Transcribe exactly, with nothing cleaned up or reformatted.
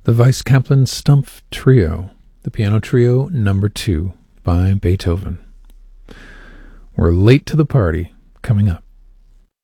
The Weiss Kaplan Stumpf Trio, the Piano Trio number two by Beethoven. We're late to the party, coming up.